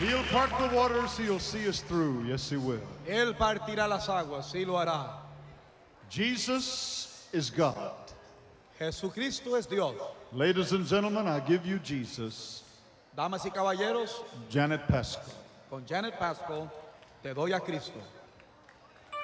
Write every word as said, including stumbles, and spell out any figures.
He'll part the waters, he'll see us through. Yes, he will. Él partirá las aguas, sí lo hará. Jesus is God. Jesucristo es Dios. Ladies and gentlemen, I give you Jesus. Damas y caballeros, Janet Pascal. con Janet Pascal, te doy a Cristo.